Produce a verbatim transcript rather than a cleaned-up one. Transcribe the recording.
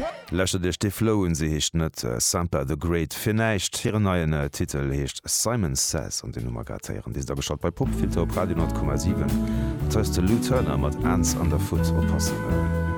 Lächer de Stifloen se hecht net uh, Samper the Great Finéicht fir neien uh, Titel hecht Simon Says und den Nummer gatieren. Dis da geschat bei Popfilter op Radio neun Komma sieben. Tste Lutherner mat ans an der Fut oppassen.